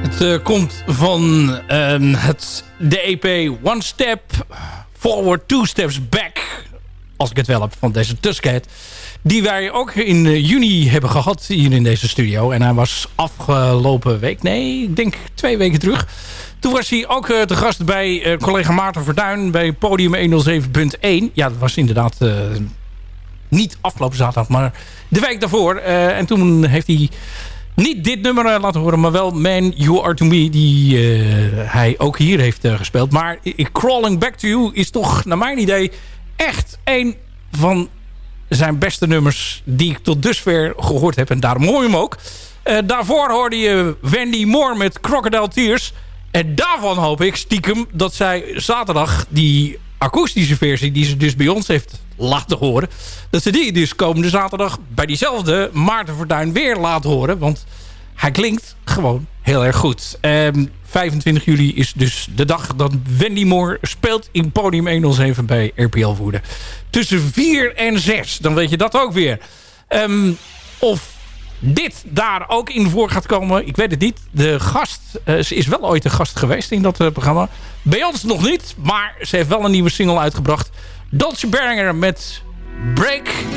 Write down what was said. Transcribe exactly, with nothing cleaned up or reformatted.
Het uh, komt van uh, het, de E P One Step Forward, Two Steps Back. Als ik het wel heb, van deze Tuskhead. Die wij ook in uh, juni hebben gehad hier in deze studio. En hij was afgelopen week, nee, ik denk twee weken terug. Toen was hij ook uh, te gast bij uh, collega Maarten Verduin bij Podium honderdzeven punt één. Ja, dat was inderdaad uh, niet afgelopen zaterdag, maar de week daarvoor. Uh, en toen heeft hij niet dit nummer uh, laten horen, maar wel Man You Are To Me, die uh, hij ook hier heeft uh, gespeeld. Maar Crawling Back To You is toch, naar mijn idee, echt een van zijn beste nummers die ik tot dusver gehoord heb. En daarom hoor je hem ook. Uh, daarvoor hoorde je Wendy Moore met Crocodile Tears. En daarvan hoop ik stiekem dat zij zaterdag die akoestische versie die ze dus bij ons heeft laten horen, dat ze die dus komende zaterdag bij diezelfde Maarten Verduin weer laat horen. Want hij klinkt gewoon heel erg goed. Um, vijfentwintig juli is dus de dag dat Wendy Moore speelt in Podium honderdzeven bij R P L Woerden. Tussen vier en zes. Dan weet je dat ook weer. Um, of dit daar ook in voor gaat komen, ik weet het niet. De gast, uh, ze is wel ooit een gast geweest in dat uh, programma. Bij ons nog niet, maar ze heeft wel een nieuwe single uitgebracht. Dolce Berringer met Break